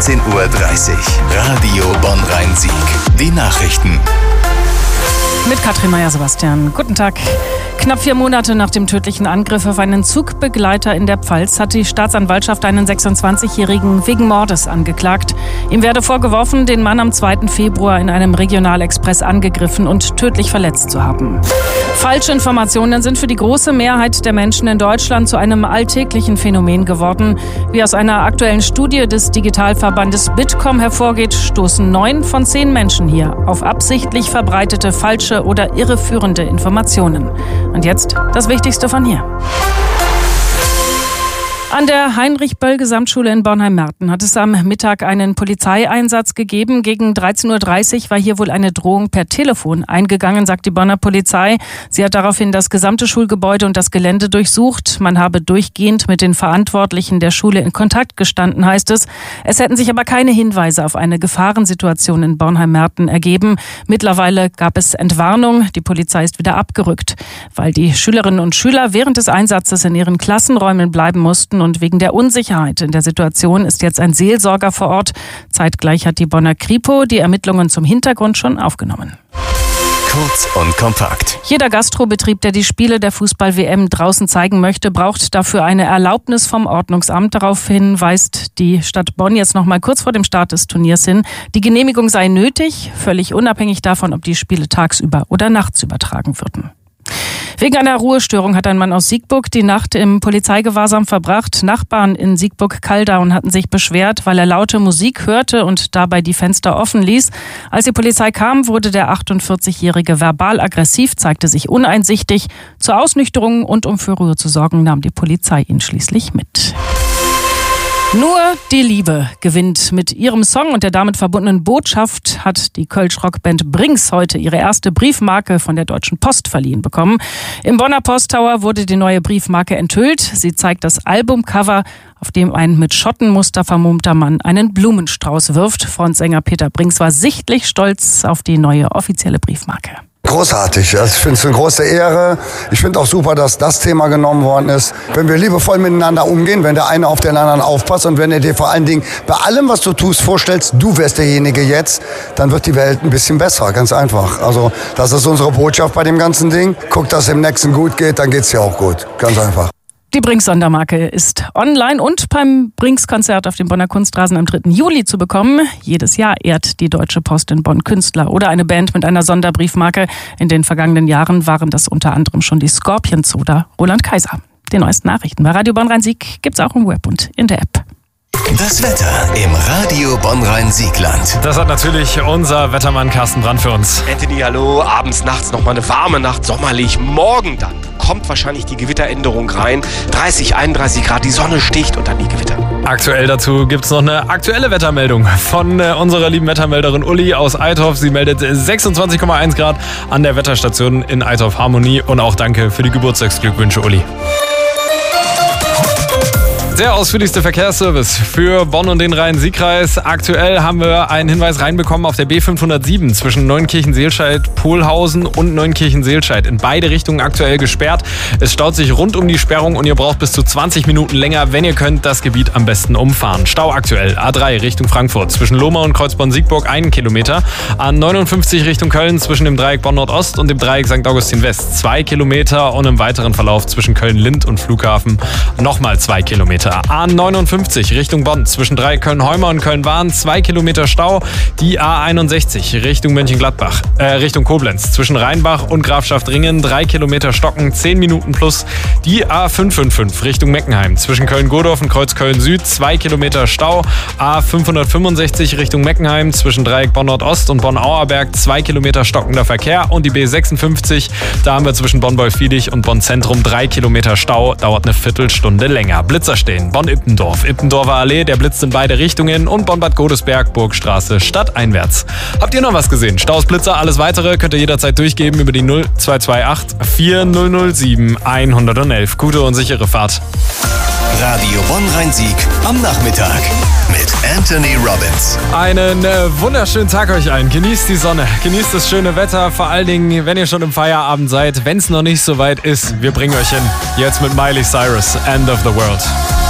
10:30 Uhr. Radio Bonn-Rhein-Sieg. Die Nachrichten. Mit Katrin Meyer-Sebastian. Guten Tag. Knapp 4 Monate nach dem tödlichen Angriff auf einen Zugbegleiter in der Pfalz hat die Staatsanwaltschaft einen 26-Jährigen wegen Mordes angeklagt. Ihm werde vorgeworfen, den Mann am 2. Februar in einem Regionalexpress angegriffen und tödlich verletzt zu haben. Falschinformationen sind für die große Mehrheit der Menschen in Deutschland zu einem alltäglichen Phänomen geworden. Wie aus einer aktuellen Studie des Digitalverbandes Bitkom hervorgeht, stoßen 9 von 10 Menschen hier auf absichtlich verbreitete falsche oder irreführende Informationen. Und jetzt das Wichtigste von hier. An der Heinrich-Böll-Gesamtschule in Bornheim-Merten hat es am Mittag einen Polizeieinsatz gegeben. Gegen 13:30 Uhr war hier wohl eine Drohung per Telefon eingegangen, sagt die Bonner Polizei. Sie hat daraufhin das gesamte Schulgebäude und das Gelände durchsucht. Man habe durchgehend mit den Verantwortlichen der Schule in Kontakt gestanden, heißt es. Es hätten sich aber keine Hinweise auf eine Gefahrensituation in Bornheim-Merten ergeben. Mittlerweile gab es Entwarnung. Die Polizei ist wieder abgerückt, weil die Schülerinnen und Schüler während des Einsatzes in ihren Klassenräumen bleiben mussten. Und wegen der Unsicherheit in der Situation ist jetzt ein Seelsorger vor Ort. Zeitgleich hat die Bonner Kripo die Ermittlungen zum Hintergrund schon aufgenommen. Kurz und kompakt. Jeder Gastrobetrieb, der die Spiele der Fußball-WM draußen zeigen möchte, braucht dafür eine Erlaubnis vom Ordnungsamt. Daraufhin weist die Stadt Bonn jetzt noch mal kurz vor dem Start des Turniers hin. Die Genehmigung sei nötig, völlig unabhängig davon, ob die Spiele tagsüber oder nachts übertragen würden. Wegen einer Ruhestörung hat ein Mann aus Siegburg die Nacht im Polizeigewahrsam verbracht. Nachbarn in Siegburg-Kalldaun hatten sich beschwert, weil er laute Musik hörte und dabei die Fenster offen ließ. Als die Polizei kam, wurde der 48-Jährige verbal aggressiv, zeigte sich uneinsichtig. Zur Ausnüchterung und um für Ruhe zu sorgen, nahm die Polizei ihn schließlich mit. Nur die Liebe gewinnt. Mit ihrem Song und der damit verbundenen Botschaft hat die Kölsch-Rockband Brings heute ihre erste Briefmarke von der Deutschen Post verliehen bekommen. Im Bonner Posttower wurde die neue Briefmarke enthüllt. Sie zeigt das Albumcover, auf dem ein mit Schottenmuster vermummter Mann einen Blumenstrauß wirft. Frontsänger Peter Brings war sichtlich stolz auf die neue offizielle Briefmarke. Großartig. Also ich finde es eine große Ehre. Ich finde auch super, dass das Thema genommen worden ist. Wenn wir liebevoll miteinander umgehen, wenn der eine auf den anderen aufpasst und wenn du dir vor allen Dingen bei allem, was du tust, vorstellst, du wärst derjenige jetzt, dann wird die Welt ein bisschen besser. Ganz einfach. Also das ist unsere Botschaft bei dem ganzen Ding. Guck, dass es dem Nächsten gut geht, dann geht's dir auch gut. Ganz einfach. Die Brings-Sondermarke ist online und beim Brings-Konzert auf dem Bonner Kunstrasen am 3. Juli zu bekommen. Jedes Jahr ehrt die Deutsche Post in Bonn Künstler oder eine Band mit einer Sonderbriefmarke. In den vergangenen Jahren waren das unter anderem schon die Scorpions oder Roland Kaiser. Die neuesten Nachrichten bei Radio Bonn-Rhein-Sieg gibt's auch im Web und in der App. Das Wetter im Radio Bonn-Rhein-Siegland. Das hat natürlich unser Wettermann Carsten Brand für uns. Anthony, hallo. Abends, nachts nochmal eine warme Nacht, sommerlich. Morgen dann kommt wahrscheinlich die Gewitteränderung rein. 30, 31 Grad, die Sonne sticht und dann die Gewitter. Aktuell dazu gibt es noch eine aktuelle Wettermeldung von unserer lieben Wettermelderin Uli aus Eitorf. Sie meldet 26,1 Grad an der Wetterstation in Eitorf Harmonie. Und auch danke für die Geburtstagsglückwünsche, Uli. Der ausführlichste Verkehrsservice für Bonn und den Rhein-Sieg-Kreis. Aktuell haben wir einen Hinweis reinbekommen auf der B507 zwischen Neunkirchen-Seelscheid, Pohlhausen und Neunkirchen-Seelscheid. In beide Richtungen aktuell gesperrt. Es staut sich rund um die Sperrung und ihr braucht bis zu 20 Minuten länger. Wenn ihr könnt, das Gebiet am besten umfahren. Stau aktuell A3 Richtung Frankfurt zwischen Lohmau und Kreuzborn-Siegburg 1 Kilometer. A59 Richtung Köln zwischen dem Dreieck Bonn-Nordost und dem Dreieck St. Augustin-West 2 Kilometer und im weiteren Verlauf zwischen Köln-Lind und Flughafen nochmal 2 Kilometer. A59 Richtung Bonn zwischen Dreieck Köln-Heumer und Köln-Wahn 2 Kilometer Stau. Die A61 Richtung Mönchengladbach, Richtung Koblenz zwischen Rheinbach und Grafschaft-Ringen 3 Kilometer Stocken, 10 Minuten plus. Die A555 Richtung Meckenheim zwischen Köln-Godorf und Kreuz-Köln-Süd 2 Kilometer Stau. A565 Richtung Meckenheim zwischen Dreieck Bonn-Nordost und Bonn-Auerberg 2 Kilometer stockender Verkehr. Und die B56, da haben wir zwischen Bonn-Wolffiedich und Bonn-Zentrum 3 Kilometer Stau, dauert eine Viertelstunde länger. Blitzer stehen. Bonn-Ippendorf, Ippendorfer Allee, der blitzt in beide Richtungen und Bonn-Bad Godesberg, Burgstraße, stadteinwärts. Habt ihr noch was gesehen? Staus, Blitzer, alles weitere könnt ihr jederzeit durchgeben über die 0228 4007 111. Gute und sichere Fahrt. Radio Bonn-Rhein-Sieg am Nachmittag mit Anthony Robbins. Einen wunderschönen Tag euch allen. Genießt die Sonne, genießt das schöne Wetter. Vor allen Dingen, wenn ihr schon im Feierabend seid, wenn es noch nicht so weit ist. Wir bringen euch hin. Jetzt mit Miley Cyrus, End of the World.